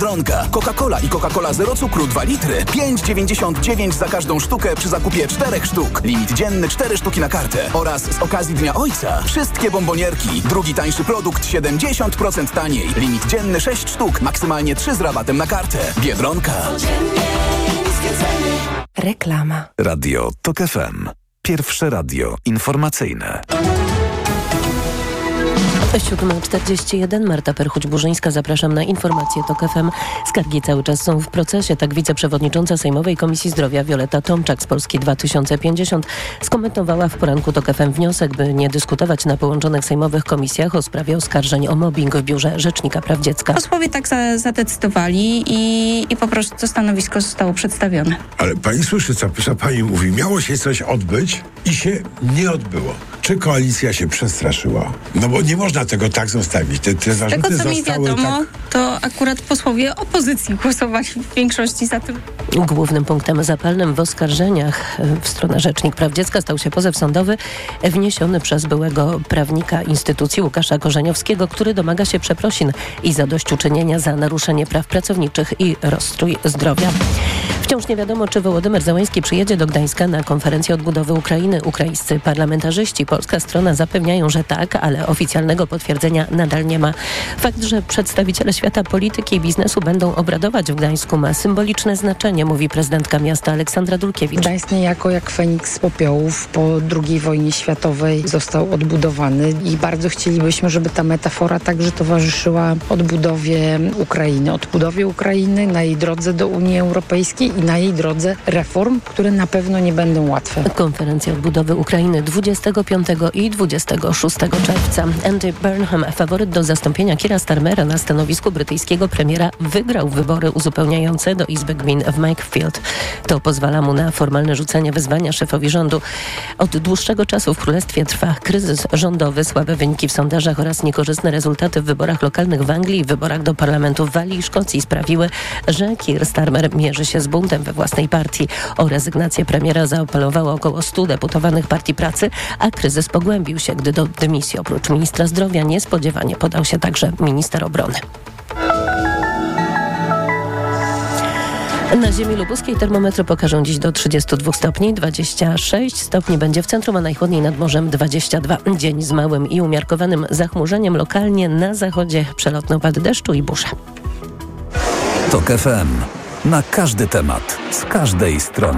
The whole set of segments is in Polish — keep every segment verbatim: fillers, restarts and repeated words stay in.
Biedronka. Coca-Cola i Coca-Cola zero cukru dwa litry. pięć dziewięćdziesiąt dziewięć za każdą sztukę przy zakupie czterech sztuk. Limit dzienny cztery sztuki na kartę. Oraz z okazji Dnia Ojca wszystkie bombonierki. Drugi tańszy produkt siedemdziesiąt procent taniej. Limit dzienny sześć sztuk. Maksymalnie trzy z rabatem na kartę. Biedronka. Reklama. Radio TOK F M. Pierwsze radio informacyjne. siódma czterdzieści jeden. Marta Perchuć-Burzyńska. Zapraszam na informacje TOK F M. Skargi cały czas są w procesie. Tak wiceprzewodnicząca Sejmowej Komisji Zdrowia Wioletta Tomczak z Polski dwa tysiące pięćdziesiąt skomentowała w poranku TOK F M wniosek, by nie dyskutować na połączonych sejmowych komisjach o sprawie oskarżeń o mobbing w Biurze Rzecznika Praw Dziecka. Posłowie tak za, zadecydowali i, i po prostu to stanowisko zostało przedstawione. Ale pani słyszy, co, co pani mówi? Miało się coś odbyć i się nie odbyło. Czy koalicja się przestraszyła? No bo nie można tego tak zostawić. Te, te zarzuty tego, co mi zostały wiadomo, tak... to akurat posłowie opozycji głosowali w większości za tym. Głównym punktem zapalnym w oskarżeniach w stronę Rzecznik Praw Dziecka stał się pozew sądowy wniesiony przez byłego prawnika instytucji Łukasza Korzeniowskiego, który domaga się przeprosin i zadośćuczynienia za naruszenie praw pracowniczych i rozstrój zdrowia. Wciąż nie wiadomo, czy Wołodymyr Zełański przyjedzie do Gdańska na konferencję odbudowy Ukrainy. Ukraińscy parlamentarzyści, polska strona zapewniają, że tak, ale oficjalnego potwierdzenia nadal nie ma. Fakt, że przedstawiciele świata polityki i biznesu będą obradować w Gdańsku, ma symboliczne znaczenie, mówi prezydentka miasta Aleksandra Dulkiewicz. Gdańsk niejako jak Feniks z popiołów po drugiej wojnie światowej został odbudowany i bardzo chcielibyśmy, żeby ta metafora także towarzyszyła odbudowie Ukrainy. Odbudowie Ukrainy na jej drodze do Unii Europejskiej i na jej drodze reform, które na pewno nie będą łatwe. Konferencja odbudowy Ukrainy dwudziestego piątego i dwudziestego szóstego czerwca. Andy Burnham, faworyt do zastąpienia Keira Starmera na stanowisku brytyjskiego premiera, wygrał wybory uzupełniające do Izby Gmin w Makefield. To pozwala mu na formalne rzucenie wyzwania szefowi rządu. Od dłuższego czasu w Królestwie trwa kryzys rządowy, słabe wyniki w sondażach oraz niekorzystne rezultaty w wyborach lokalnych w Anglii i wyborach do parlamentu w Walii i Szkocji sprawiły, że Keir Starmer mierzy się z buntem we własnej partii. O rezygnację premiera zaapelowało około stu deputowanych Partii Pracy, a kryzys pogłębił się, gdy do dymisji oprócz ministra zdrowia niespodziewanie podał się także minister obrony. Na ziemi lubuskiej termometry pokażą dziś do trzydziestu dwóch stopni, dwadzieścia sześć stopni będzie w centrum, a najchłodniej nad morzem dwadzieścia dwa. Dzień z małym i umiarkowanym zachmurzeniem, lokalnie na zachodzie przelotne opady deszczu i burze. TOK F M. Na każdy temat, z każdej strony.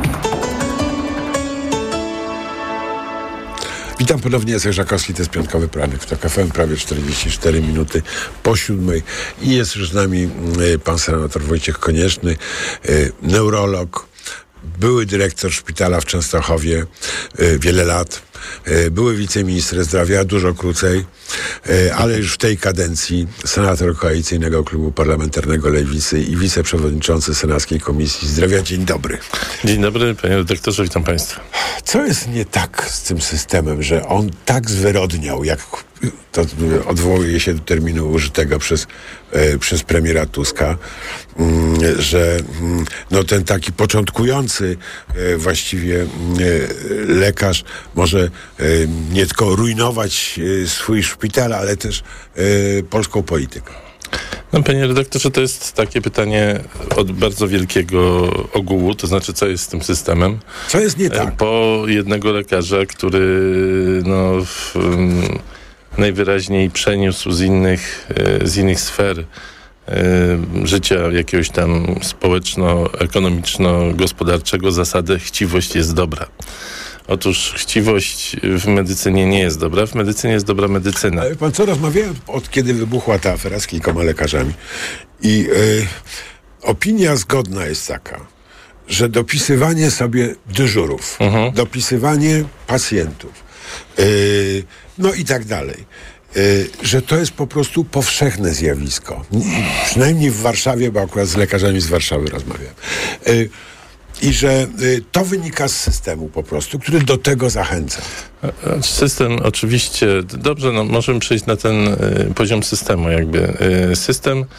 Witam ponownie, Jacek Żakowski, to jest piątkowy poranek w TOK F M, prawie czterdzieści cztery minuty po siódmej. I jest już z nami y, pan senator Wojciech Konieczny, y, neurolog, były dyrektor szpitala w Częstochowie y, wiele lat, y, były wiceminister zdrowia, dużo krócej, y, ale już w tej kadencji senator Koalicyjnego Klubu Parlamentarnego Lewicy i wiceprzewodniczący Senackiej Komisji Zdrowia. Dzień dobry. Dzień dobry, panie redaktorze, witam państwa. Co jest nie tak z tym systemem, że on tak zwyrodniał, jak to odwołuje się do terminu użytego przez, e, przez premiera Tuska, mm, że mm, no ten taki początkujący e, właściwie e, lekarz może e, nie tylko rujnować e, swój szpital, ale też e, polską politykę. No, panie redaktorze, to jest takie pytanie od bardzo wielkiego ogółu, to znaczy, co jest z tym systemem. Co jest nie tak? Po jednego lekarza, który no, w, um, najwyraźniej przeniósł z innych, z innych sfer y, życia jakiegoś tam społeczno-ekonomiczno-gospodarczego zasadę chciwość jest dobra. Otóż chciwość w medycynie nie jest dobra. W medycynie jest dobra medycyna. Ale pan co, rozmawiałem od kiedy wybuchła ta afera z kilkoma lekarzami i yy, opinia zgodna jest taka, że dopisywanie sobie dyżurów, mhm. dopisywanie pacjentów, yy, no i tak dalej, yy, że to jest po prostu powszechne zjawisko. Przynajmniej w Warszawie, bo akurat z lekarzami z Warszawy rozmawiam. Yy, I że y, to wynika z systemu po prostu, który do tego zachęca. System oczywiście, dobrze, no możemy przejść na ten y, poziom systemu jakby. Y, system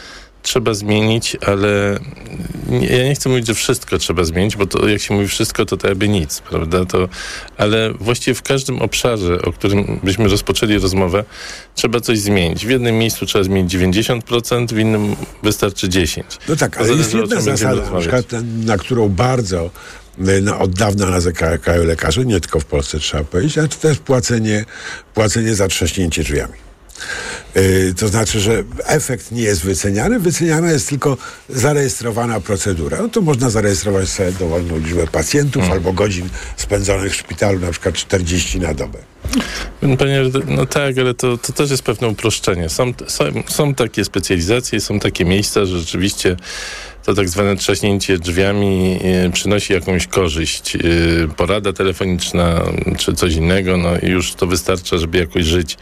trzeba zmienić, ale nie, ja nie chcę mówić, że wszystko trzeba zmienić, bo to jak się mówi wszystko, to to jakby nic, prawda? To, ale właściwie w każdym obszarze, o którym byśmy rozpoczęli rozmowę, trzeba coś zmienić. W jednym miejscu trzeba zmienić dziewięćdziesiąt procent, w innym wystarczy dziesięć procent. No tak, ale Zależy, jest jedna zasada, na przykład, na którą bardzo no, od dawna narzekają lekarze, nie tylko w Polsce trzeba powiedzieć, ale to też płacenie, płacenie za trzaśnięcie drzwiami. Yy, to znaczy, że efekt nie jest wyceniany, wyceniana jest tylko zarejestrowana procedura. No to można zarejestrować sobie dowolną liczbę pacjentów hmm. albo godzin spędzonych w szpitalu, na przykład czterdzieści na dobę. Panie, no tak, ale to, to też jest pewne uproszczenie. Są, są, są takie specjalizacje, są takie miejsca, że rzeczywiście to tak zwane trzaśnięcie drzwiami y, przynosi jakąś korzyść. Y, porada telefoniczna czy coś innego, no i już to wystarcza, żeby jakoś żyć.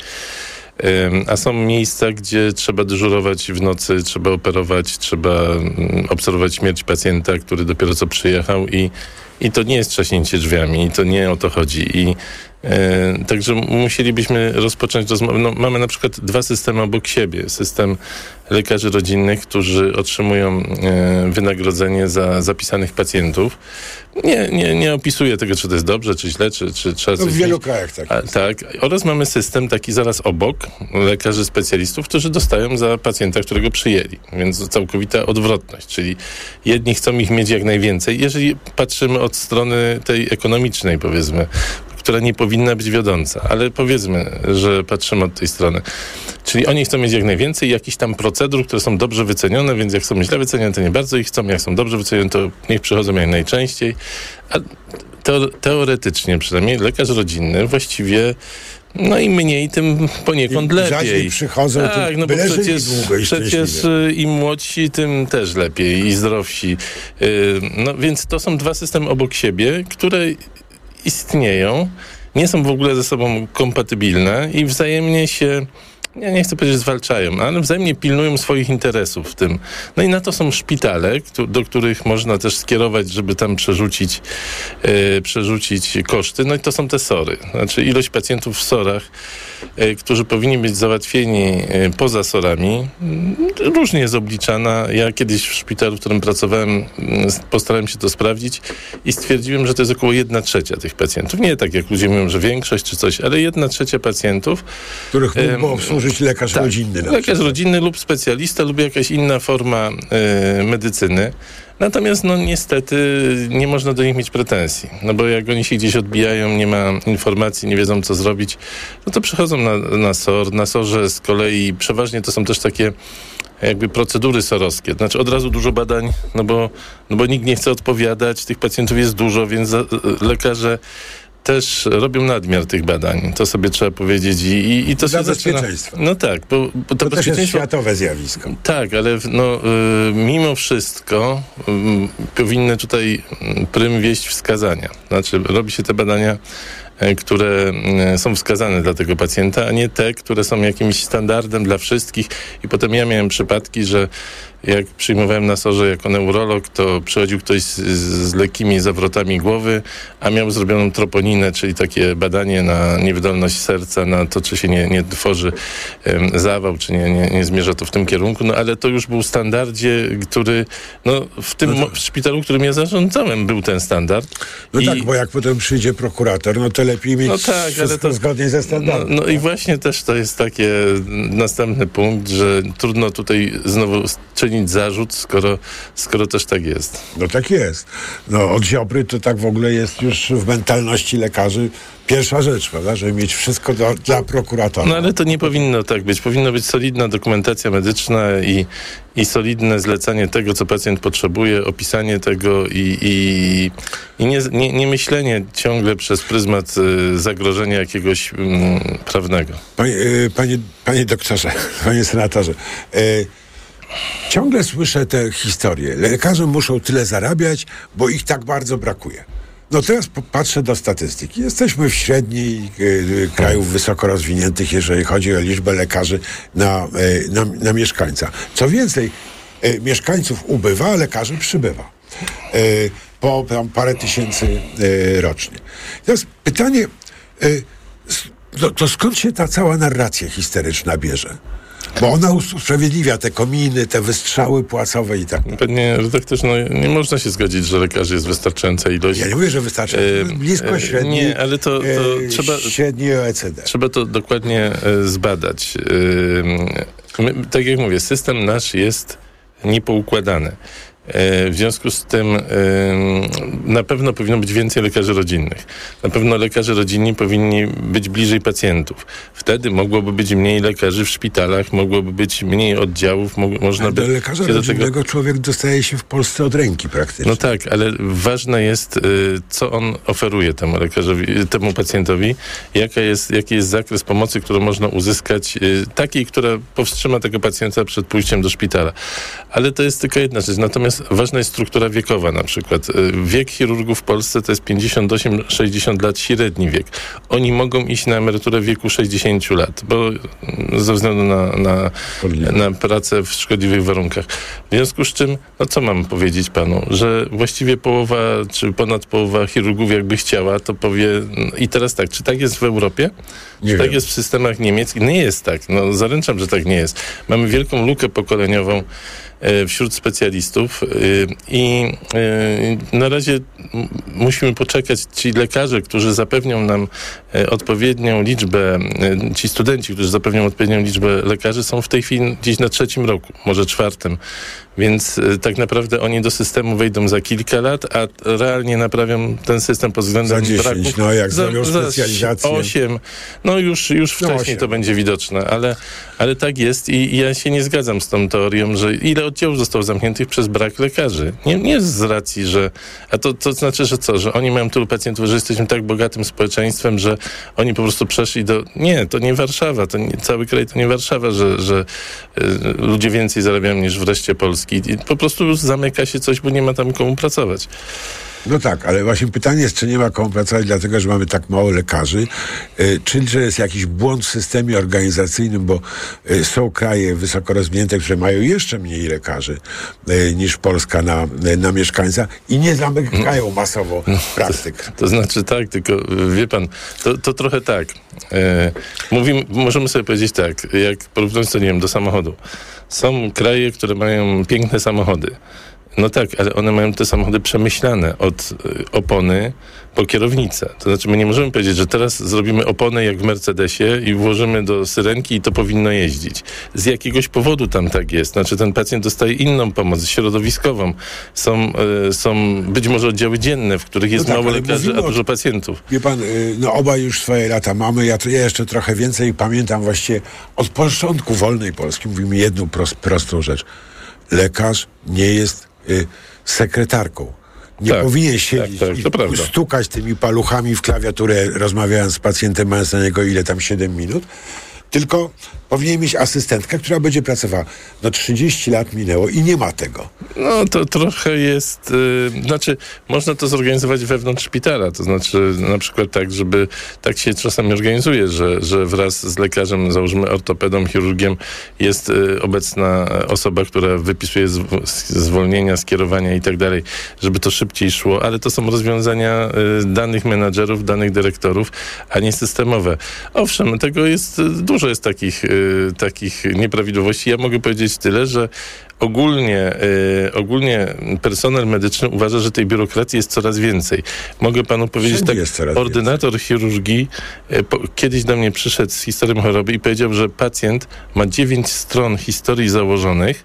A są miejsca, gdzie trzeba dyżurować w nocy, trzeba operować, trzeba obserwować śmierć pacjenta, który dopiero co przyjechał i, i to nie jest trzaśnięcie drzwiami i to nie o to chodzi. I e, także musielibyśmy rozpocząć rozmowę. No, mamy na przykład dwa systemy obok siebie. System lekarzy rodzinnych, którzy otrzymują e, wynagrodzenie za zapisanych pacjentów. Nie, nie, nie opisuję tego, czy to jest dobrze, czy źle, czy, czy trzeba no coś... W wielu krajach tak A, tak. Oraz mamy system taki zaraz obok, lekarzy specjalistów, którzy dostają za pacjenta, którego przyjęli. Więc całkowita odwrotność, czyli jedni chcą ich mieć jak najwięcej. Jeżeli patrzymy od strony tej ekonomicznej, powiedzmy, która nie powinna być wiodąca, ale powiedzmy, że patrzymy od tej strony. Czyli oni chcą mieć jak najwięcej jakichś tam procedur, które są dobrze wycenione, więc jak są źle wycenione, to nie bardzo ich chcą. Jak są dobrze wycenione, to niech przychodzą jak najczęściej. A teoretycznie przynajmniej lekarz rodzinny właściwie no i mniej, tym poniekąd I lepiej. przychodzą, tak, tym no bo przecież, długo i przecież im młodsi, tym też lepiej i zdrowsi. Yy, no więc to są dwa systemy obok siebie, które istnieją, nie są w ogóle ze sobą kompatybilne i wzajemnie się, ja nie chcę powiedzieć, że zwalczają, ale wzajemnie pilnują swoich interesów w tym. No i na to są szpitale, do których można też skierować, żeby tam przerzucić, yy, przerzucić koszty. No i to są te sory. Znaczy ilość pacjentów w sorach, yy, którzy powinni być załatwieni yy, poza sorami, yy, różnie jest obliczana. Ja kiedyś w szpitalu, w którym pracowałem, yy, postarałem się to sprawdzić i stwierdziłem, że to jest około jedna trzecia tych pacjentów. Nie tak jak ludzie mówią, że większość czy coś, ale jedna trzecia pacjentów, których yy, mógłby obsłużyć lekarz tak, rodzinny. Lekarz rodzinny lub specjalista lub jakaś inna forma y, medycyny. Natomiast no niestety nie można do nich mieć pretensji. No bo jak oni się gdzieś odbijają, nie ma informacji, nie wiedzą co zrobić, no to przychodzą na, na S O R. Na S O R-ze z kolei przeważnie to są też takie jakby procedury sorowskie. Znaczy od razu dużo badań, no bo, no bo nikt nie chce odpowiadać, tych pacjentów jest dużo, więc za, lekarze też robią nadmiar tych badań. To sobie trzeba powiedzieć. I, i, i to Dla się bezpieczeństwa. Zaczyna... No tak. Bo, bo to to też jest światowe zjawisko. Tak, ale no, y, mimo wszystko y, powinny tutaj prym wieść wskazania. Znaczy robi się te badania, y, które y, są wskazane dla tego pacjenta, a nie te, które są jakimś standardem dla wszystkich. I potem ja miałem przypadki, że jak przyjmowałem na S O R-ze jako neurolog, to przychodził ktoś z, z lekkimi zawrotami głowy, a miał zrobioną troponinę, czyli takie badanie na niewydolność serca, na to, czy się nie, nie tworzy um, zawał, czy nie, nie, nie zmierza to w tym kierunku. No ale to już był w standardzie, który, no w tym no to... w szpitalu, którym ja zarządzałem, był ten standard. No I... tak, bo jak potem przyjdzie prokurator, no to lepiej mieć no tak, ale to zgodnie ze standardem. No, no tak? I właśnie też to jest taki następny punkt, że trudno tutaj znowu czynić zarzut, skoro, skoro też tak jest. No tak jest. No od Ziobry to tak w ogóle jest już w mentalności lekarzy pierwsza rzecz, prawda, żeby mieć wszystko do, dla prokuratora. No ale to nie powinno tak być. Powinna być solidna dokumentacja medyczna i, i solidne zlecanie tego, co pacjent potrzebuje, opisanie tego i, i, i nie, nie, nie myślenie ciągle przez pryzmat y, zagrożenia jakiegoś y, prawnego. Panie, y, panie, panie doktorze, panie senatorze, y, ciągle słyszę te historie. Lekarze muszą tyle zarabiać, bo ich tak bardzo brakuje. No teraz patrzę do statystyki. Jesteśmy w średniej y, krajów wysoko rozwiniętych, jeżeli chodzi o liczbę lekarzy na, y, na, na mieszkańca. Co więcej, y, mieszkańców ubywa, a lekarzy przybywa. Y, po tam, parę tysięcy y, rocznie. Teraz pytanie, y, to, to skąd się ta cała narracja historyczna bierze? Bo ona usprawiedliwia te kominy, te wystrzały płacowe i tak. Panie redaktorze, no nie można się zgodzić, że lekarzy jest wystarczająca ilość. Ja nie mówię, że wystarczająca. Blisko średniej. Nie, ale to, to e, trzeba... Średniej O E C D. Trzeba to dokładnie e, zbadać. E, my, tak jak mówię, system nasz jest niepoukładany. W związku z tym na pewno powinno być więcej lekarzy rodzinnych. Na pewno lekarze rodzinni powinni być bliżej pacjentów. Wtedy mogłoby być mniej lekarzy w szpitalach, mogłoby być mniej oddziałów. Mo- można ale by do lekarza do rodzinnego tego... człowiek dostaje się w Polsce od ręki praktycznie. No tak, ale ważne jest, co on oferuje temu lekarzowi, temu pacjentowi, jaka jest, jaki jest zakres pomocy, którą można uzyskać, takiej, która powstrzyma tego pacjenta przed pójściem do szpitala. Ale to jest tylko jedna rzecz. Natomiast ważna jest struktura wiekowa na przykład. Wiek chirurgów w Polsce to jest pięćdziesiąt osiem do sześćdziesięciu lat, średni wiek. Oni mogą iść na emeryturę w wieku sześćdziesięciu lat, bo ze względu na, na, na pracę w szkodliwych warunkach. W związku z czym, no co mam powiedzieć panu, że właściwie połowa, czy ponad połowa chirurgów jakby chciała, to powie, i teraz tak, czy tak jest w Europie? Nie czy wiem. tak jest w systemach niemieckich? Nie jest tak. No zaręczam, że tak nie jest. Mamy wielką lukę pokoleniową wśród specjalistów i na razie musimy poczekać. Ci lekarze, którzy zapewnią nam odpowiednią liczbę, ci studenci, którzy zapewnią odpowiednią liczbę lekarzy, są w tej chwili gdzieś na trzecim roku, może czwartym. Więc tak naprawdę oni do systemu wejdą za kilka lat, a realnie naprawią ten system pod względem za dziesięć, braku. no jak za, zrobią za specjalizację. osiem, no już, już wcześniej osiem. to będzie widoczne, ale, ale tak jest i, i ja się nie zgadzam z tą teorią, że ile oddziałów zostało zamkniętych przez brak lekarzy. Nie, nie z racji, że... A to, to znaczy, że co? Że oni mają tylu pacjentów, że jesteśmy tak bogatym społeczeństwem, że oni po prostu przeszli do... Nie, to nie Warszawa, to nie, cały kraj to nie Warszawa, że, że y, ludzie więcej zarabiają niż w reszcie Polski. I po prostu zamyka się coś, bo nie ma tam komu pracować. No tak, ale właśnie pytanie jest, czy nie ma komu pracować, dlatego że mamy tak mało lekarzy, y, czy że jest jakiś błąd w systemie organizacyjnym, bo y, są kraje wysoko rozwinięte, które mają jeszcze mniej lekarzy y, niż Polska na, y, na mieszkańca i nie zamykają masowo praktyk. To, to znaczy tak, tylko wie pan, to, to trochę tak. E, mówimy, możemy sobie powiedzieć tak, jak porównując to, nie wiem, do samochodu. Są kraje, które mają piękne samochody. No tak, ale one mają te samochody przemyślane od y, opony po kierownicę. To znaczy my nie możemy powiedzieć, że teraz zrobimy oponę jak w Mercedesie i włożymy do syrenki i to powinno jeździć. Z jakiegoś powodu tam tak jest. Znaczy ten pacjent dostaje inną pomoc, środowiskową. Są, y, są być może oddziały dzienne, w których jest No tak, mało ale lekarzy, mówimy a o- dużo pacjentów. Wie pan, y, no obaj już swoje lata mamy, ja, to, ja jeszcze trochę więcej pamiętam właściwie od początku wolnej Polski. Mówimy jedną prost, prostą rzecz. Lekarz nie jest y, sekretarką. Nie Tak, powinien siedzieć tak, tak, to i prawda. stukać tymi paluchami w klawiaturę, rozmawiając z pacjentem, mając na niego ile tam siedem minut, tylko powinien mieć asystentkę, która będzie pracowała. No trzydzieści lat minęło i nie ma tego. No to trochę jest, yy, znaczy można to zorganizować wewnątrz szpitala, to znaczy na przykład tak, żeby, tak się czasami organizuje, że, że wraz z lekarzem, załóżmy ortopedą, chirurgiem jest yy, obecna osoba, która wypisuje zw- zwolnienia, skierowania i tak dalej, żeby to szybciej szło, ale to są rozwiązania yy, danych menadżerów, danych dyrektorów, a nie systemowe. Owszem, tego jest, yy, dużo jest takich, yy, takich nieprawidłowości. Ja mogę powiedzieć tyle, że Ogólnie, y, ogólnie personel medyczny uważa, że tej biurokracji jest coraz więcej. Mogę panu powiedzieć Wszędzie tak, jest coraz ordynator chirurgii y, po, kiedyś do mnie przyszedł z historią choroby i powiedział, że pacjent ma dziewięć stron historii założonych,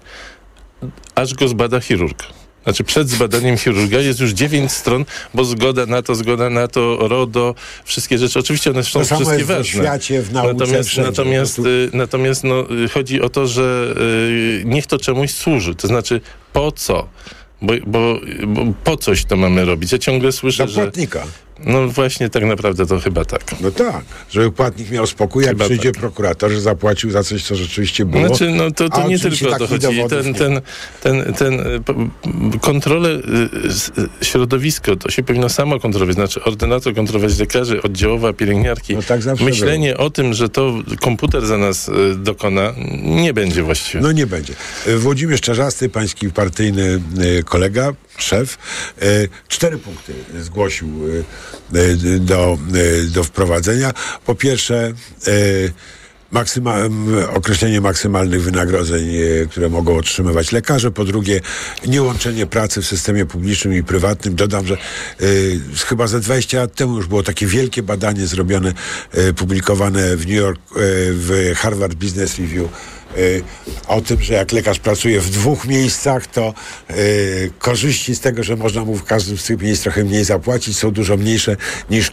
aż go zbada chirurg. Znaczy przed zbadaniem chirurga jest już dziewięć stron, bo zgoda na to, zgoda na to, RODO, wszystkie rzeczy. Oczywiście one są To samo wszystkie jest ważne. w świecie, w nauce, Natomiast, wszędzie. natomiast, Po prostu- y, natomiast no, y, chodzi o to, że y, niech to czemuś służy. To znaczy po co? Bo, bo, bo po coś to mamy robić. Ja ciągle słyszę, Dla że... płatnika. No właśnie tak naprawdę to chyba tak. No tak, żeby płatnik miał spokój, jak Chyba przyjdzie tak. prokurator, że zapłacił za coś, co rzeczywiście było. Znaczy, no to, A to nie oczywiście tylko o to takich chodzi. dowodów Ten, nie ten, ten, ten, y, p- p- kontrolę, y, s- y, środowisko, to się powinno samo kontrolować. Znaczy ordynator kontrolować lekarzy, oddziałowa, pielęgniarki. No tak zawsze Myślenie o tym, że to komputer za nas y, dokona, nie będzie właściwie. No nie będzie. E, Włodzimierz Czarzasty, pański partyjny e, kolega, szef, e, cztery punkty zgłosił e, e, do, e, do wprowadzenia. Po pierwsze, e, Maksyma- określenie maksymalnych wynagrodzeń, e, które mogą otrzymywać lekarze. Po drugie, niełączenie pracy w systemie publicznym i prywatnym. Dodam, że e, chyba ze dwadzieścia lat temu już było takie wielkie badanie zrobione, e, publikowane w New York, e, w Harvard Business Review, e, o tym, że jak lekarz pracuje w dwóch miejscach, to e, korzyści z tego, że można mu w każdym z tych miejsc trochę mniej zapłacić, są dużo mniejsze niż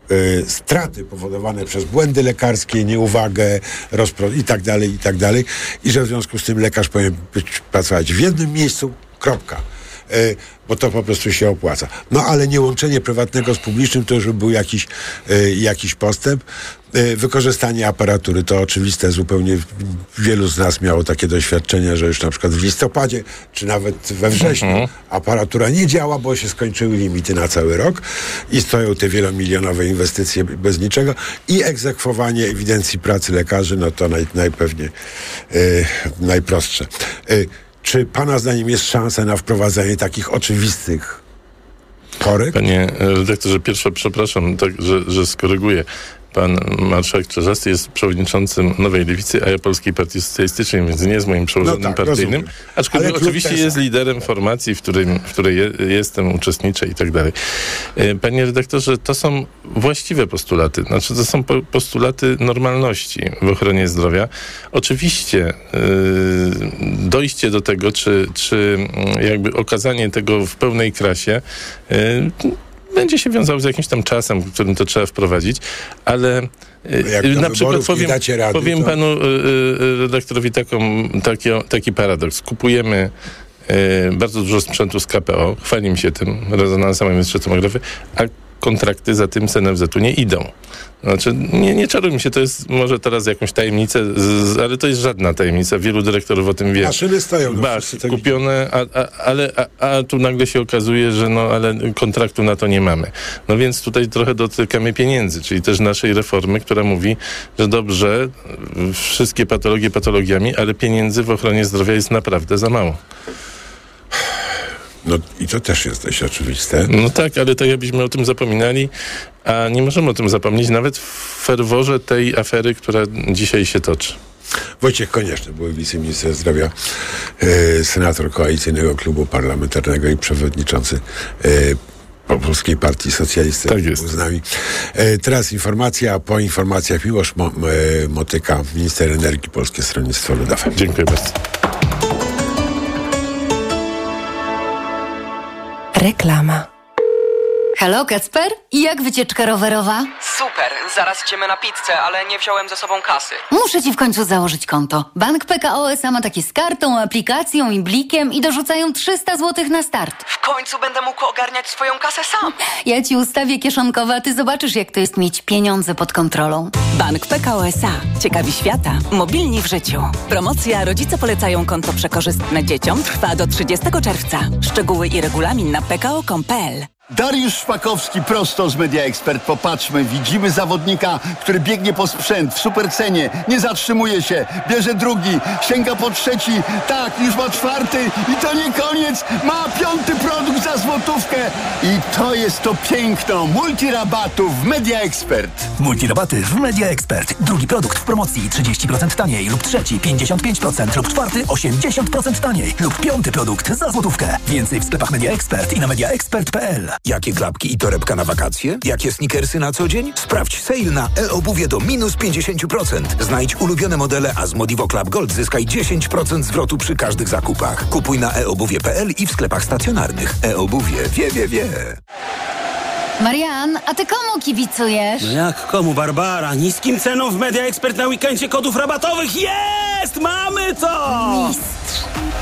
straty powodowane przez błędy lekarskie, nieuwagę, rozpro- i tak dalej, i tak dalej. I że w związku z tym lekarz powinien być, pracować w jednym miejscu, kropka. E, bo to po prostu się opłaca. No ale nie łączenie prywatnego z publicznym to już był jakiś, e, jakiś postęp. E, wykorzystanie aparatury to oczywiste, zupełnie wielu z nas miało takie doświadczenia, że już na przykład w listopadzie, czy nawet we wrześniu mhm. aparatura nie działa, bo się skończyły limity na cały rok i stoją te wielomilionowe inwestycje bez niczego i egzekwowanie ewidencji pracy lekarzy, no to naj, najpewniej e, najprostsze. E, Czy pana zdaniem jest szansa na wprowadzenie takich oczywistych korekt? Panie redaktorze, pierwsze przepraszam, tak, że, że skoryguję. Pan marszałek Czarzasty jest przewodniczącym Nowej Lewicy, a ja Polskiej Partii Socjalistycznej, więc nie jest moim przełożonym no tak, partyjnym. rozumiem. Aczkolwiek oczywiście jest liderem formacji, w, którym, w której je, jestem, uczestniczę i tak dalej. Panie redaktorze, to są właściwe postulaty. Znaczy, to są po, postulaty normalności w ochronie zdrowia. Oczywiście yy, dojście do tego, czy, czy jakby okazanie tego w pełnej krasie yy, będzie się wiązało z jakimś tam czasem, w którym to trzeba wprowadzić, ale jak na przykład powiem, rady, powiem to... panu y, redaktorowi taką, taki, taki paradoks. Kupujemy y, bardzo dużo sprzętu z K P O, chwalimy się tym, rezonansa, magnetyczne tomografy, a kontrakty za tym z N F Z-u nie idą. Znaczy, nie, nie czarujmy się, to jest może teraz jakąś tajemnicę, z, ale to jest żadna tajemnica. Wielu dyrektorów o tym wie. Maszyny stoją. No, Bach, kupione, a, a, ale, a, a tu nagle się okazuje, że no, ale kontraktu na to nie mamy. No więc tutaj trochę dotykamy pieniędzy, czyli też naszej reformy, która mówi, że dobrze, wszystkie patologie patologiami, ale pieniędzy w ochronie zdrowia jest naprawdę za mało. No i to też jest dość oczywiste. No tak, ale tak jakbyśmy o tym zapominali, a nie możemy o tym zapomnieć nawet w ferworze tej afery, która dzisiaj się toczy. Wojciech Konieczny, były wiceminister zdrowia, e, senator Koalicyjnego Klubu Parlamentarnego i przewodniczący e, Polskiej Partii Socjalistycznej. Tak jest. Z nami. E, teraz informacja, a po informacjach Miłosz Mo, e, Motyka, minister energii, Polskie Stronnictwo Ludowe. Dziękuję bardzo. Reklama. Halo, Kacper? I jak wycieczka rowerowa? Super, zaraz idziemy na pizzę, ale nie wziąłem ze sobą kasy. Muszę ci w końcu założyć konto. Bank P K O S A ma takie z kartą, aplikacją i blikiem i dorzucają trzysta złotych na start. W końcu będę mógł ogarniać swoją kasę sam. Ja ci ustawię kieszonkowe, a ty zobaczysz, jak to jest mieć pieniądze pod kontrolą. Bank P K O S A. Ciekawi świata. Mobilni w życiu. Promocja Rodzice polecają konto przekorzystne dzieciom trwa do trzydziestego czerwca. Szczegóły i regulamin na p k o kropka com kropka p l. Dariusz Szpakowski prosto z Media Expert. Popatrzmy, widzimy zawodnika, który biegnie po sprzęt w supercenie, nie zatrzymuje się, bierze drugi, sięga po trzeci, tak, już ma czwarty i to nie koniec, ma piąty produkt za złotówkę i to jest to piękno multirabatów w Media Expert. Multirabaty w Media Expert. Drugi produkt w promocji trzydzieści procent taniej lub trzeci pięćdziesiąt pięć procent lub czwarty osiemdziesiąt procent taniej lub piąty produkt za złotówkę. Więcej w sklepach Media Expert i na media expert kropka p l. Jakie klapki i torebka na wakacje? Jakie sneakersy na co dzień? Sprawdź sale na e-obuwie do minus pięćdziesiąt procent. Znajdź ulubione modele, a z Modivo Club Gold zyskaj dziesięć procent zwrotu przy każdych zakupach. Kupuj na e obuwie kropka p l i w sklepach stacjonarnych. E-obuwie wie, wie, wie. Marian, a ty komu kibicujesz? No jak komu, Barbara? Niskim ceną w Media Expert na weekendzie kodów rabatowych jest! Mamy to! Mistrz.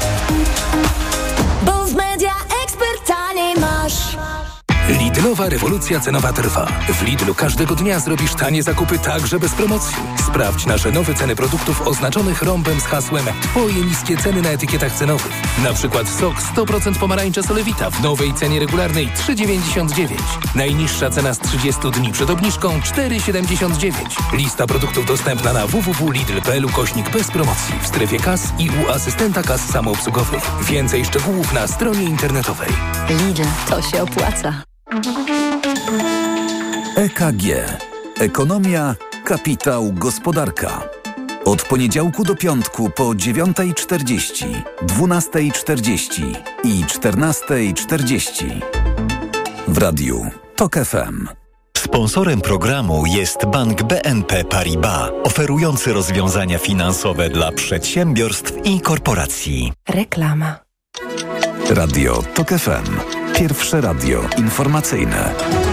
Bo w Media Expert taniej masz. Lidlowa rewolucja cenowa trwa. W Lidlu każdego dnia zrobisz tanie zakupy także bez promocji. Sprawdź nasze nowe ceny produktów oznaczonych rąbem z hasłem Twoje niskie ceny na etykietach cenowych. Na przykład sok sto procent pomarańcza Solewita w nowej cenie regularnej trzy dziewięćdziesiąt dziewięć. Najniższa cena z trzydziestu dni przed obniżką cztery siedemdziesiąt dziewięć. Lista produktów dostępna na w w w kropka lidl kropka p l ukośnik bez promocji w strefie kas i u asystenta kas samoobsługowych. Więcej szczegółów na stronie internetowej. Lidl, to się opłaca. E K G. Ekonomia, kapitał, gospodarka. Od poniedziałku do piątku po dziewiąta czterdzieści, dwunasta czterdzieści i czternasta czterdzieści. W radiu TOK F M. Sponsorem programu jest Bank B N P Paribas, oferujący rozwiązania finansowe dla przedsiębiorstw i korporacji. Reklama. Radio TOK F M. Pierwsze radio informacyjne.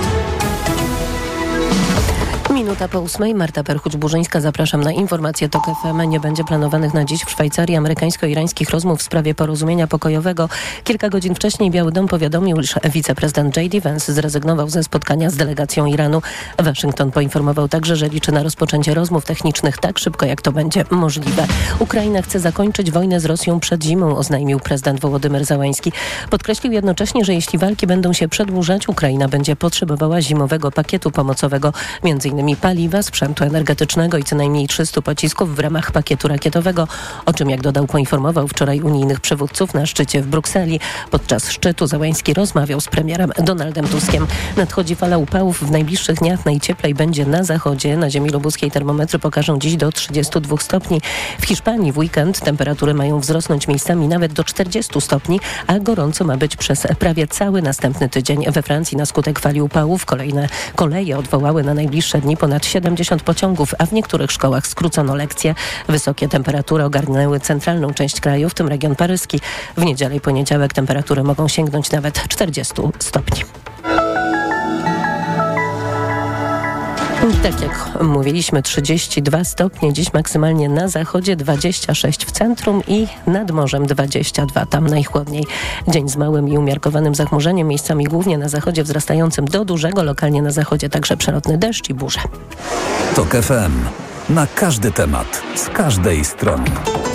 Minuta po ósmej. Marta Perchuć-Burzyńska. Zapraszam na informacje TOK F M. Nie będzie planowanych na dziś w Szwajcarii amerykańsko-irańskich rozmów w sprawie porozumienia pokojowego. Kilka godzin wcześniej Biały Dom powiadomił, iż wiceprezydent J D Vance zrezygnował ze spotkania z delegacją Iranu. Waszyngton poinformował także, że liczy na rozpoczęcie rozmów technicznych tak szybko, jak to będzie możliwe. Ukraina chce zakończyć wojnę z Rosją przed zimą, oznajmił prezydent Wołodymyr Załański. Podkreślił jednocześnie, że jeśli walki będą się przedłużać, Ukraina będzie potrzebowała zimowego pakietu pomocowego, między innymi paliwa, sprzętu energetycznego i co najmniej trzystu pocisków w ramach pakietu rakietowego, o czym, jak dodał, poinformował wczoraj unijnych przywódców na szczycie w Brukseli. Podczas szczytu Załański rozmawiał z premierem Donaldem Tuskiem. Nadchodzi fala upałów. W najbliższych dniach najcieplej będzie na zachodzie. Na ziemi lubuskiej termometry pokażą dziś do trzydziestu dwóch stopni. W Hiszpanii w weekend temperatury mają wzrosnąć miejscami nawet do czterdziestu stopni, a gorąco ma być przez prawie cały następny tydzień. We Francji na skutek fali upałów kolejne koleje odwołały na najbliższe dni ponad siedemdziesiąt pociągów, a w niektórych szkołach skrócono lekcje. Wysokie temperatury ogarnęły centralną część kraju, w tym region paryski. W niedzielę i poniedziałek temperatury mogą sięgnąć nawet czterdziestu stopni. Tak jak mówiliśmy, trzydzieści dwa stopnie, dziś maksymalnie na zachodzie, dwadzieścia sześć w centrum i nad morzem dwadzieścia dwa, tam najchłodniej. Dzień z małym i umiarkowanym zachmurzeniem, miejscami głównie na zachodzie wzrastającym do dużego, lokalnie na zachodzie także przelotny deszcz i burze. TOK F M. Na każdy temat, z każdej strony.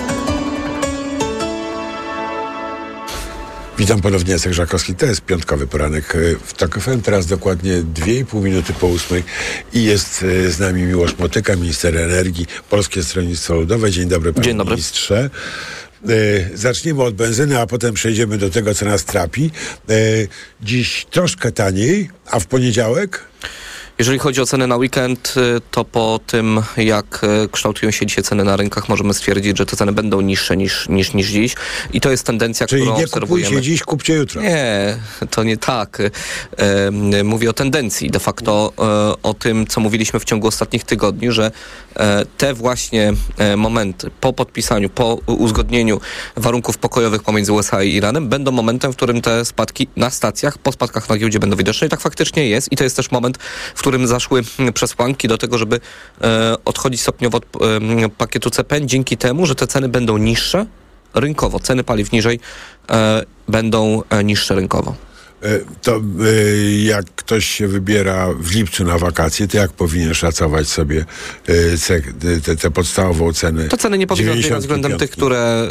Witam ponownie, Jacek Żakowski. To jest piątkowy poranek w TOK F M. Teraz dokładnie dwie i pół minuty po ósmej i jest z nami Miłosz Motyka, minister energii, Polskie Stronnictwo Ludowe. Dzień dobry, panie Dzień dobry. ministrze. E, zaczniemy od benzyny, a potem przejdziemy do tego, co nas trapi. E, dziś troszkę taniej, a w poniedziałek? Jeżeli chodzi o ceny na weekend, to po tym, jak kształtują się dzisiaj ceny na rynkach, możemy stwierdzić, że te ceny będą niższe niż, niż, niż dziś. I to jest tendencja, Czyli którą nie obserwujemy. Czyli nie kupujcie dziś, kupcie jutro. Nie, to nie tak. E, mówię o tendencji, de facto e, o tym, co mówiliśmy w ciągu ostatnich tygodni, że e, te właśnie e, momenty po podpisaniu, po uzgodnieniu warunków pokojowych pomiędzy U S A i Iranem będą momentem, w którym te spadki na stacjach, po spadkach na giełdzie będą widoczne. I tak faktycznie jest. I to jest też moment, w którym zaszły przesłanki do tego, żeby e, odchodzić stopniowo od e, pakietu C P N, dzięki temu, że te ceny będą niższe rynkowo. Ceny paliw niżej e, będą e, niższe rynkowo. E, to e, jak ktoś się wybiera w lipcu na wakacje, to jak powinien szacować sobie e, te, te podstawową cenę? To ceny nie powinny odbierać względem tych, które e,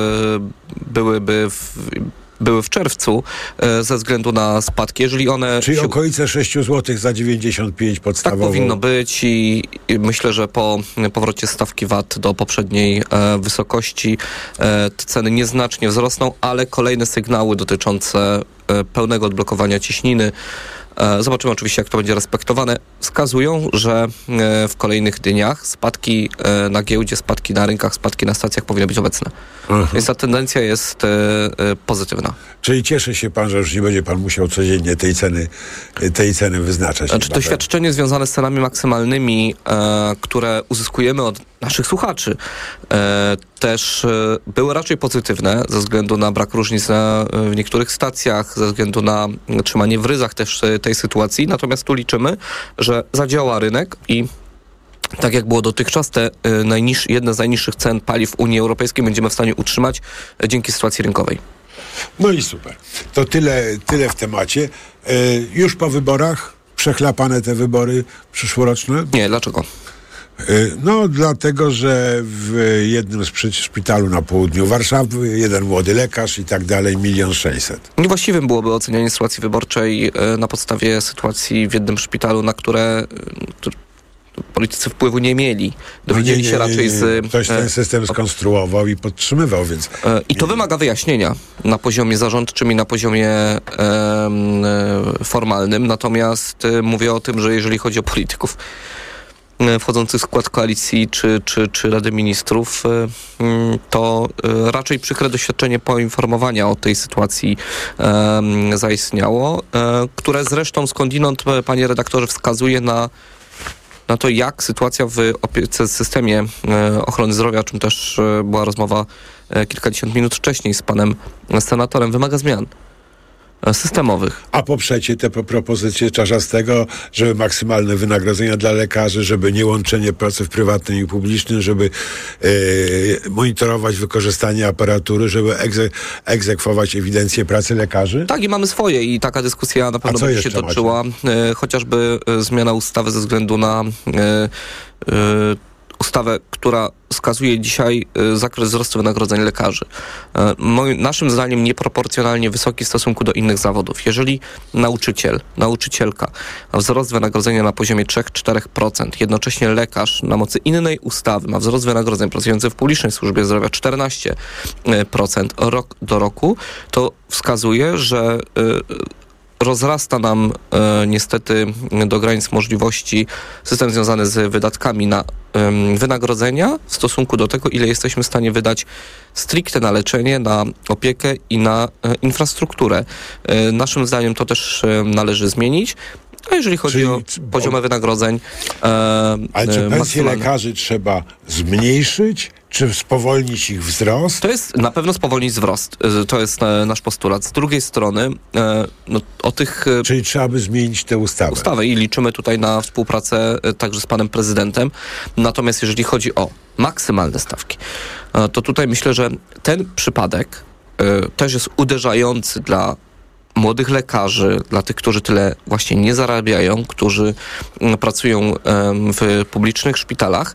byłyby w były w czerwcu e, ze względu na spadki. Jeżeli one... Czyli się... okolice sześć złotych za dziewięćdziesiąt pięć podstawową. Tak powinno być i, i myślę, że po powrocie stawki V A T do poprzedniej e, wysokości e, te ceny nieznacznie wzrosną, ale kolejne sygnały dotyczące e, pełnego odblokowania ciśniny, e, zobaczymy oczywiście, jak to będzie respektowane, wskazują, że e, w kolejnych dniach spadki e, na giełdzie, spadki na rynkach, spadki na stacjach powinny być obecne. Mhm. Więc ta tendencja jest e, e, pozytywna. Czyli cieszy się pan, że już nie będzie pan musiał codziennie tej ceny, tej ceny wyznaczać. Znaczy, to świadczenie związane z cenami maksymalnymi, e, które uzyskujemy od naszych słuchaczy, e, też e, były raczej pozytywne ze względu na brak różnic na, w niektórych stacjach, ze względu na trzymanie w ryzach też tej sytuacji. Natomiast tu liczymy, że zadziała rynek i tak jak było dotychczas, te y, najniż, jedne z najniższych cen paliw w Unii Europejskiej będziemy w stanie utrzymać y, dzięki sytuacji rynkowej. No i super. To tyle, tyle w temacie. Y, już po wyborach przechlapane te wybory przyszłoroczne? Nie, dlaczego? Y, no dlatego, że w jednym z szpitalu na południu Warszawy jeden młody lekarz i tak dalej, milion sześćset. Niewłaściwym byłoby ocenianie sytuacji wyborczej y, na podstawie sytuacji w jednym szpitalu, na które... Y, politycy wpływu nie mieli. Dowiedzieli no nie, nie, się raczej z... Ktoś ten system skonstruował i podtrzymywał, więc... I to wymaga wyjaśnienia na poziomie zarządczym i na poziomie e, formalnym. Natomiast e, mówię o tym, że jeżeli chodzi o polityków, wchodzących w skład koalicji czy, czy, czy Rady Ministrów, to raczej przykre doświadczenie poinformowania o tej sytuacji zaistniało, które zresztą skądinąd, panie redaktorze, wskazuje na na to, jak sytuacja w opiece, systemie ochrony zdrowia, o czym też była rozmowa kilkadziesiąt minut wcześniej z panem senatorem, wymaga zmian systemowych. A poprzecie te propozycje Czarzastego, żeby maksymalne wynagrodzenia dla lekarzy, żeby nie łączenie pracy w prywatnym i publicznym, żeby e, monitorować wykorzystanie aparatury, żeby egze, egzekwować ewidencję pracy lekarzy? Tak, i mamy swoje i taka dyskusja na pewno będzie się toczyła. E, chociażby e, zmiana ustawy ze względu na e, e, ustawę, która wskazuje dzisiaj zakres wzrostu wynagrodzeń lekarzy. Moim, naszym zdaniem nieproporcjonalnie wysoki w stosunku do innych zawodów. Jeżeli nauczyciel, nauczycielka ma wzrost wynagrodzenia na poziomie trzy do czterech procent, jednocześnie lekarz na mocy innej ustawy ma wzrost wynagrodzeń pracujący w publicznej służbie zdrowia czternaście procent rok do roku, to wskazuje, że rozrasta nam e, niestety do granic możliwości system związany z wydatkami na e, wynagrodzenia w stosunku do tego, ile jesteśmy w stanie wydać stricte na leczenie, na opiekę i na e, infrastrukturę. E, naszym zdaniem to też e, należy zmienić. A jeżeli chodzi Czyli, o poziomy wynagrodzeń... E, ale czy pensje maksymalne. lekarzy trzeba zmniejszyć, czy spowolnić ich wzrost? To jest na pewno spowolnić wzrost. To jest nasz postulat. Z drugiej strony no, o tych... Czyli trzeba by zmienić tę ustawę. Ustawę i liczymy tutaj na współpracę także z panem prezydentem. Natomiast jeżeli chodzi o maksymalne stawki, to tutaj myślę, że ten przypadek też jest uderzający dla młodych lekarzy, dla tych, którzy tyle właśnie nie zarabiają, którzy pracują w publicznych szpitalach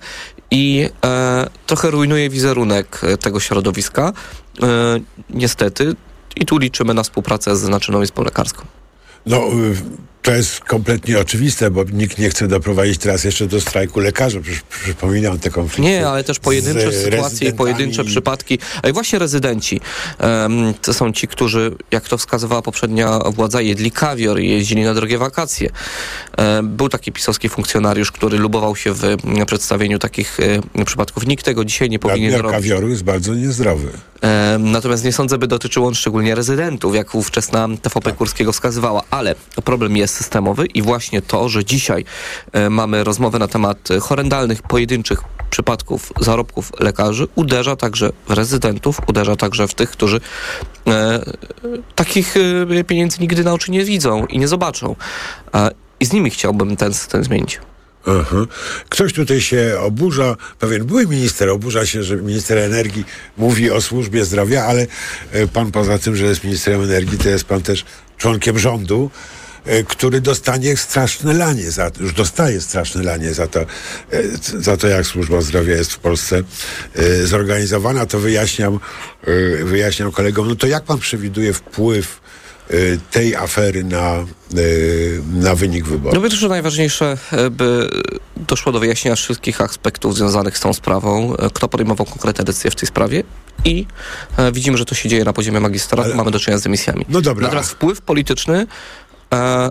i e, trochę rujnuje wizerunek tego środowiska. E, niestety. I tu liczymy na współpracę z Naczelną Izbą Lekarską. No, to jest kompletnie oczywiste, bo nikt nie chce doprowadzić teraz jeszcze do strajku lekarzy. Przecież przypominam te konflikty. Nie, ale też pojedyncze sytuacje i pojedyncze przypadki. A i właśnie rezydenci. Um, to są ci, którzy, jak to wskazywała poprzednia władza, jedli kawior i jeździli na drogie wakacje. Um, był taki pisowski funkcjonariusz, który lubował się w przedstawieniu takich um, przypadków. Nikt tego dzisiaj nie powinien Nadmiar robić. kawioru jest bardzo niezdrowy. Um, natomiast nie sądzę, by dotyczyło on szczególnie rezydentów, jak ówczesna T V P Kurskiego wskazywała. Ale problem jest systemowy i właśnie to, że dzisiaj e, mamy rozmowę na temat horrendalnych, pojedynczych przypadków zarobków lekarzy, uderza także w rezydentów, uderza także w tych, którzy e, takich e, pieniędzy nigdy na oczy nie widzą i nie zobaczą. E, I z nimi chciałbym ten system zmienić. Aha. Ktoś tutaj się oburza, pewien były minister oburza się, że minister energii mówi o służbie zdrowia, ale pan poza tym, że jest ministrem energii, to jest pan też członkiem rządu, który dostanie straszne lanie, za, już dostaje straszne lanie za to, za to, jak służba zdrowia jest w Polsce zorganizowana. To wyjaśniam, wyjaśniam kolegom. No to jak pan przewiduje wpływ tej afery na, na wynik wyborów? No myślę, że najważniejsze, by doszło do wyjaśnienia wszystkich aspektów związanych z tą sprawą, kto podejmował konkretne decyzje w tej sprawie i e, widzimy, że to się dzieje na poziomie magistratu, Ale... mamy do czynienia z dymisjami. No dobra. Natomiast wpływ polityczny e,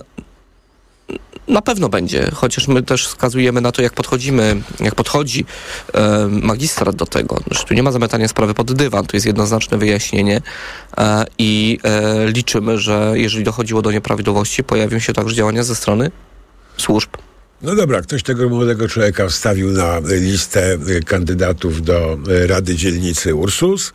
na pewno będzie, chociaż my też wskazujemy na to, jak podchodzimy, jak podchodzi e, magistrat do tego. Znaczy, tu nie ma zametania sprawy pod dywan, tu jest jednoznaczne wyjaśnienie e, i e, liczymy, że jeżeli dochodziło do nieprawidłowości, pojawią się także działania ze strony służb. No dobra, ktoś tego młodego człowieka wstawił na listę kandydatów do Rady Dzielnicy Ursus.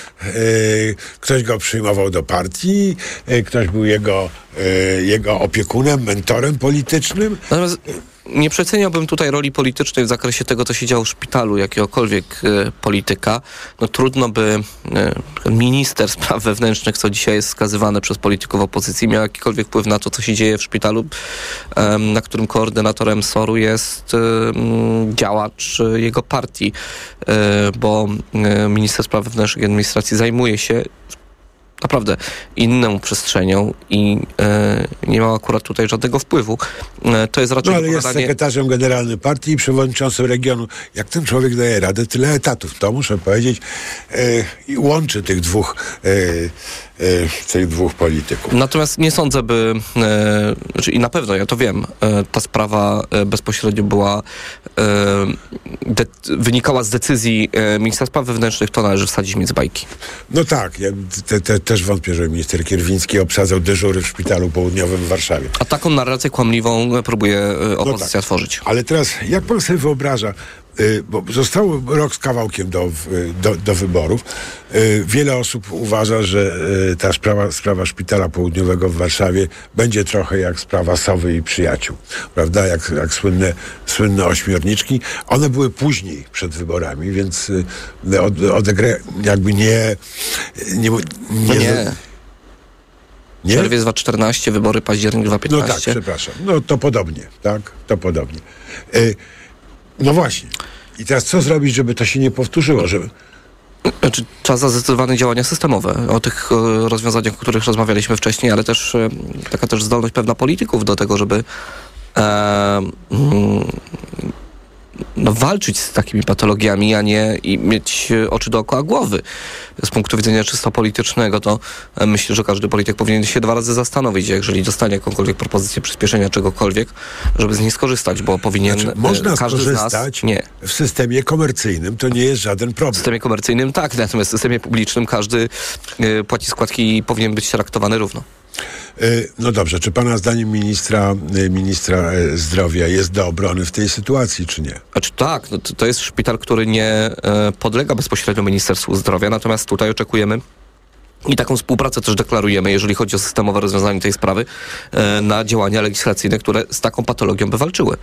Ktoś go przyjmował do partii, ktoś był jego, jego opiekunem, mentorem politycznym. Natomiast nie przeceniałbym tutaj roli politycznej w zakresie tego, co się działo w szpitalu, jakiegokolwiek e, polityka. No trudno by e, minister spraw wewnętrznych, co dzisiaj jest wskazywane przez polityków opozycji, miał jakikolwiek wpływ na to, co się dzieje w szpitalu, e, na którym koordynatorem S O R-u jest e, działacz jego partii, e, bo e, minister spraw wewnętrznych i administracji zajmuje się naprawdę inną przestrzenią i e, nie ma akurat tutaj żadnego wpływu. E, to jest raczej No ale jest pogadanie... sekretarzem generalnym partii i przewodniczącym regionu. Jak ten człowiek daje radę, tyle etatów, to muszę powiedzieć, e, i łączy tych dwóch e, e, tych dwóch polityków. Natomiast nie sądzę, by e, znaczy, i na pewno, ja to wiem, e, ta sprawa e, bezpośrednio była e, de, wynikała z decyzji e, ministra spraw wewnętrznych, to należy wsadzić między bajki. No tak, ja te, te, też wątpię, że minister Kierwiński obsadzał dyżury w szpitalu południowym w Warszawie. A taką narrację kłamliwą próbuje e, opozycja no tak. tworzyć. Ale teraz, jak pan sobie wyobraża, y, bo został rok z kawałkiem do, do, do wyborów. Y, wiele osób uważa, że y, ta sprawa, sprawa szpitala południowego w Warszawie będzie trochę jak sprawa Sowy i przyjaciół. Prawda? Jak, jak słynne, słynne ośmiorniczki. One były później przed wyborami, więc y, od, odegra jakby nie... nie, nie, nie. Nie? Czerwiec dwa tysiące czternasty, wybory październik dwa tysiące piętnasty. No tak, przepraszam. No to podobnie, tak? To podobnie. Y, no właśnie. I teraz co zrobić, żeby to się nie powtórzyło? Żeby... Znaczy, czas za zdecydowane działania systemowe. O tych e, rozwiązaniach, o których rozmawialiśmy wcześniej, ale też e, taka też zdolność pewna polityków do tego, żeby e, mm, no, walczyć z takimi patologiami, a nie i mieć oczy dookoła głowy. Z punktu widzenia czysto politycznego, to myślę, że każdy polityk powinien się dwa razy zastanowić, jeżeli dostanie jakąkolwiek propozycję przyspieszenia czegokolwiek, żeby z niej skorzystać, bo powinien znaczy, można każdy skorzystać z nas... Nie. W systemie komercyjnym to nie jest żaden problem. W systemie komercyjnym tak, natomiast w systemie publicznym każdy y, płaci składki i powinien być traktowany równo. No dobrze, czy pana zdaniem ministra, ministra zdrowia jest do obrony w tej sytuacji, czy nie? Znaczy tak, no to, to jest szpital, który nie e, podlega bezpośrednio Ministerstwu Zdrowia, natomiast tutaj oczekujemy i taką współpracę też deklarujemy, jeżeli chodzi o systemowe rozwiązanie tej sprawy, e, na działania legislacyjne, które z taką patologią by walczyły.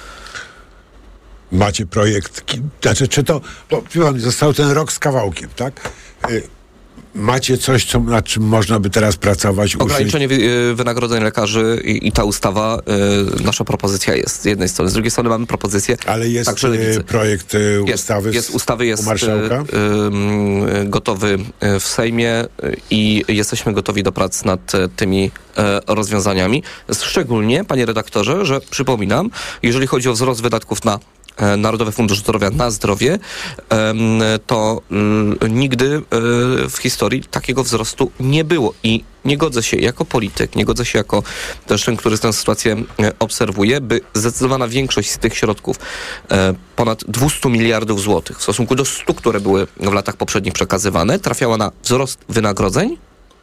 Macie projekt, znaczy czy to, bo pan, został ten rok z kawałkiem, tak? Y- Macie coś, co, nad czym można by teraz pracować? Ograniczenie wy, wynagrodzeń lekarzy i, i ta ustawa, y, nasza propozycja jest z jednej strony. Z drugiej strony mamy propozycję. Ale jest także y, projekt y, jest, ustawy jest, ustawy jest u marszałka? Y, y, gotowy w Sejmie i jesteśmy gotowi do prac nad tymi y, rozwiązaniami. Szczególnie, panie redaktorze, że przypominam, jeżeli chodzi o wzrost wydatków na Narodowy Fundusz Zdrowia na zdrowie, to nigdy w historii takiego wzrostu nie było i nie godzę się jako polityk, nie godzę się jako też ten, który tę sytuację obserwuje, by zdecydowana większość z tych środków, ponad dwieście miliardów złotych w stosunku do stu, które były w latach poprzednich przekazywane, trafiała na wzrost wynagrodzeń,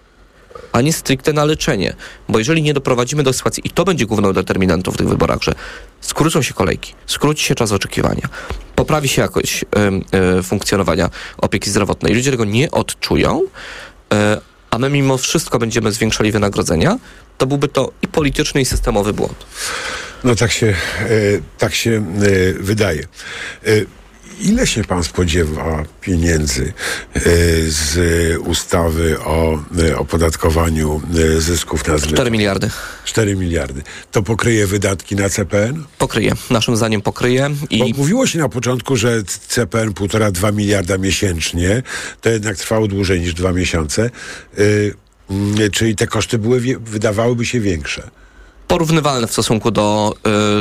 a nie stricte na leczenie. Bo jeżeli nie doprowadzimy do sytuacji, i to będzie główną determinantą w tych wyborach, że skrócą się kolejki, skróci się czas oczekiwania, poprawi się jakość y, y, funkcjonowania opieki zdrowotnej. Ludzie tego nie odczują, y, a my mimo wszystko będziemy zwiększali wynagrodzenia, to byłby to i polityczny, i systemowy błąd. No tak się, y, tak się y, wydaje. Y, Ile się pan spodziewa pieniędzy y, z ustawy o y, opodatkowaniu y, zysków nadzwyczajnych? cztery miliardy. cztery miliardy. To pokryje wydatki na C P N? Pokryje. Naszym zdaniem pokryje. I... Bo mówiło się na początku, że C P N półtora, dwa miliarda miesięcznie. To jednak trwało dłużej niż dwa miesiące. Y, y, czyli te koszty były, wydawałyby się większe. Porównywalne w stosunku do...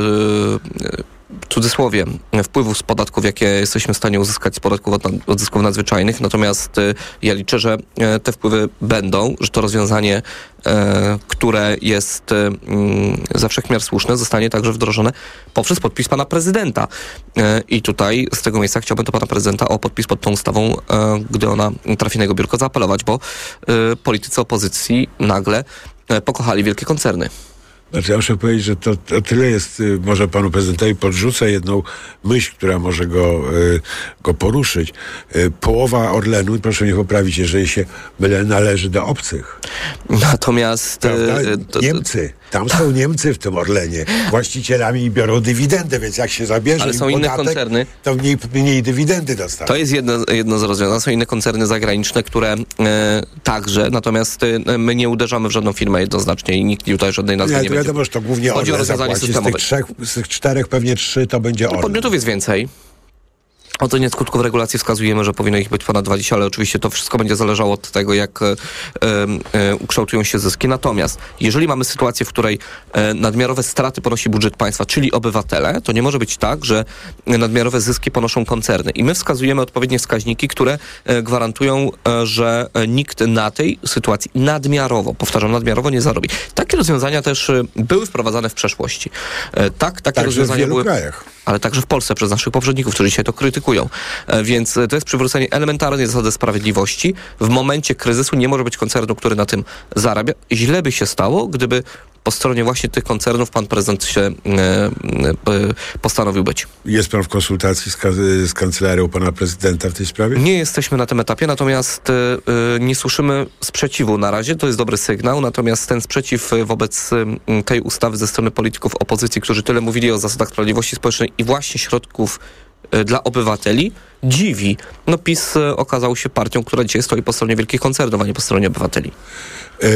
Yy, yy, w cudzysłowie, wpływów z podatków, jakie jesteśmy w stanie uzyskać z podatków od, od zysków nadzwyczajnych. Natomiast y, ja liczę, że y, te wpływy będą, że to rozwiązanie, y, które jest y, y, ze wszech miar słuszne, zostanie także wdrożone poprzez podpis pana prezydenta. Y, I tutaj z tego miejsca chciałbym do pana prezydenta o podpis pod tą ustawą, y, gdy ona trafi na jego biurko, zaapelować, bo y, politycy opozycji nagle y, pokochali wielkie koncerny. Znaczy, ja muszę powiedzieć, że to, to tyle jest, y, może panu prezydentowi podrzucę jedną myśl, która może go, y, go poruszyć. Y, połowa Orlenu, proszę mnie poprawić, jeżeli się mylę, należy do obcych. Natomiast... Y, to, Niemcy. Tam są Niemcy w tym Orlenie właścicielami i biorą dywidendę, więc jak się zabierze ale im są podatek, inne koncerny, to mniej, mniej dywidendy dostaną. To jest jedno, jedno z rozwiązań. Są inne koncerny zagraniczne, które e, także, natomiast e, my nie uderzamy w żadną firmę jednoznacznie i nikt tutaj żadnej nazwy nie, nie będzie. Wiadomo, że to głównie Orlen zapłaci. Z tych, trzech, z tych czterech pewnie trzy to będzie Orlen. Podmiotów jest więcej. ocenie skutków regulacji wskazujemy, że powinno ich być ponad dwadzieścia, ale oczywiście to wszystko będzie zależało od tego, jak e, e, ukształtują się zyski. Natomiast jeżeli mamy sytuację, w której e, nadmiarowe straty ponosi budżet państwa, czyli obywatele, to nie może być tak, że nadmiarowe zyski ponoszą koncerny. I my wskazujemy odpowiednie wskaźniki, które e, gwarantują, e, że nikt na tej sytuacji nadmiarowo, powtarzam, nadmiarowo nie zarobi. Takie rozwiązania też e, były wprowadzane w przeszłości. E, tak, takie Także rozwiązania w wielu były, krajach. ale także w Polsce przez naszych poprzedników, którzy dzisiaj to krytykują. E, więc to jest przywrócenie elementarnej zasady sprawiedliwości. W momencie kryzysu nie może być koncernu, który na tym zarabia. Źle by się stało, gdyby po stronie właśnie tych koncernów pan prezydent się e, e, postanowił być. Jest pan w konsultacji z, ka- z kancelarią pana prezydenta w tej sprawie? Nie jesteśmy na tym etapie, natomiast e, nie słyszymy sprzeciwu na razie. To jest dobry sygnał, natomiast ten sprzeciw wobec e, tej ustawy ze strony polityków opozycji, którzy tyle mówili o zasadach sprawiedliwości społecznej i właśnie środków e, dla obywateli, dziwi. No PiS e, okazał się partią, która dzisiaj stoi po stronie wielkich koncernów, a nie po stronie obywateli. E,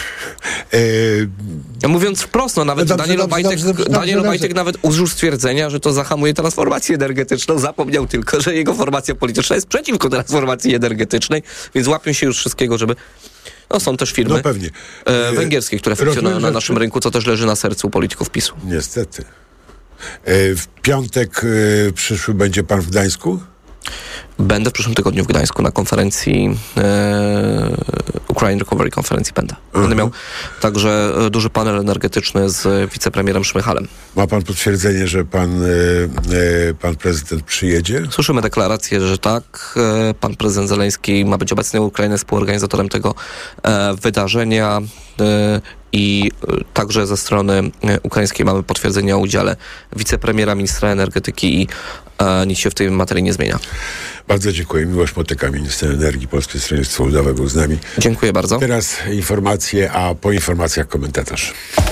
e, Mówiąc wprost, no nawet no dobrze, Daniel, dobrze, Obajtek, dobrze, dobrze, Daniel dobrze. Obajtek nawet użył stwierdzenia, że to zahamuje transformację energetyczną. Zapomniał tylko, że jego formacja polityczna jest przeciwko transformacji energetycznej, więc łapią się już wszystkiego, żeby... No są też firmy no pewnie. E, węgierskie, które Rozumiem, funkcjonują na naszym rynku, co też leży na sercu polityków PiSu. Niestety. E, w piątek e, przyszły będzie pan w Gdańsku? Będę w przyszłym tygodniu w Gdańsku na konferencji e, Ukraine Recovery konferencji będę. Będę uh-huh. miał także duży panel energetyczny z wicepremierem Szmychalem. Ma pan potwierdzenie, że pan, e, pan prezydent przyjedzie? Słyszymy deklarację, że tak. E, pan prezydent Zeleński ma być obecny w Ukrainie, współorganizatorem tego e, wydarzenia. E, I także ze strony ukraińskiej mamy potwierdzenie o udziale wicepremiera, ministra energetyki i e, nic się w tej materii nie zmienia. Bardzo dziękuję. Miłosz Motyka, minister energii, Polskie Stronnictwo Ludowe był z nami. Dziękuję bardzo. Teraz informacje, a po informacjach komentarz.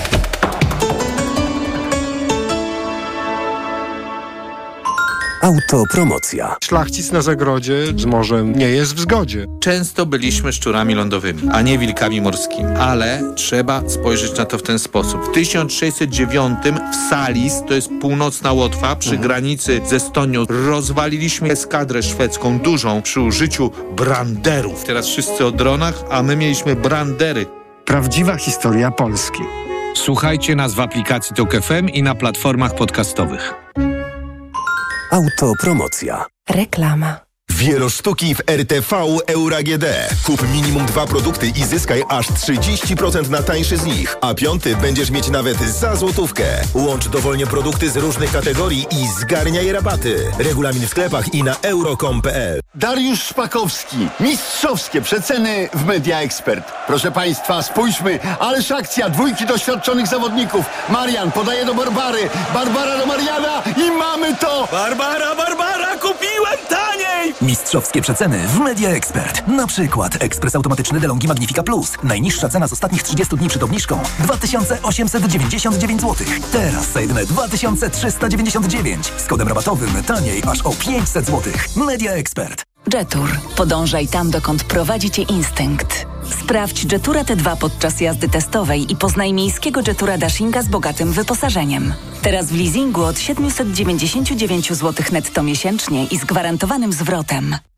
Autopromocja. Szlachcic na zagrodzie z morzem nie jest w zgodzie. Często byliśmy szczurami lądowymi, a nie wilkami morskimi. Ale trzeba spojrzeć na to w ten sposób. W tysiąc sześćset dziewiątym w Salis, to jest północna Łotwa, przy mhm. granicy z Estonią, rozwaliliśmy eskadrę szwedzką dużą przy użyciu branderów. Teraz wszyscy o dronach, a my mieliśmy brandery. Prawdziwa historia Polski. Słuchajcie nas w aplikacji Tok F M i na platformach podcastowych. Autopromocja. Reklama. Wielosztuki w R T V Euro A G D. Kup minimum dwa produkty i zyskaj aż trzydzieści procent na tańszy z nich, a piąty będziesz mieć nawet za złotówkę. Łącz dowolnie produkty z różnych kategorii i zgarniaj rabaty. Regulamin w sklepach i na euro kropka com kropka p l. Dariusz Szpakowski. Mistrzowskie przeceny w Media Expert. Proszę Państwa, spójrzmy, ależ akcja dwójki doświadczonych zawodników. Marian podaje do Barbary, Barbara do Mariana i mamy to! Barbara, Barbara, kupiłem taniej! Mistrzowskie przeceny w Media Expert. Na przykład ekspres automatyczny DeLonghi Magnifica Plus. Najniższa cena z ostatnich trzydziestu dni przed obniżką dwa tysiące osiemset dziewięćdziesiąt dziewięć złotych. Teraz za jedyne dwa tysiące trzysta dziewięćdziesiąt dziewięć. Z kodem rabatowym taniej aż o pięćset złotych. Media Expert. Jetur. Podążaj tam, dokąd prowadzi Cię instynkt. Sprawdź Jetura T dwa podczas jazdy testowej i poznaj miejskiego Jetura Dashinga z bogatym wyposażeniem. Teraz w leasingu od siedemset dziewięćdziesiąt dziewięć złotych netto miesięcznie i z gwarantowanym zwrotem.